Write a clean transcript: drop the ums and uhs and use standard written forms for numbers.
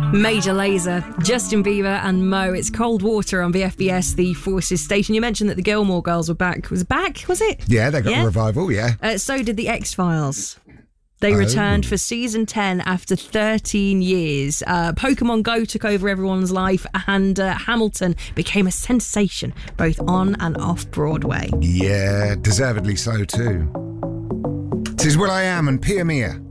Major Lazer, Justin Bieber and Mo. It's Cold Water on VFBS, the Forces station. You mentioned that the Gilmore Girls were back. Was it? Yeah, they got a revival, yeah. So did the X-Files. They returned for season 10 after 13 years. Pokemon Go took over everyone's life, and Hamilton became a sensation, both on and off Broadway. Yeah, deservedly so too. 'Tis Will I Am and Pia Mia.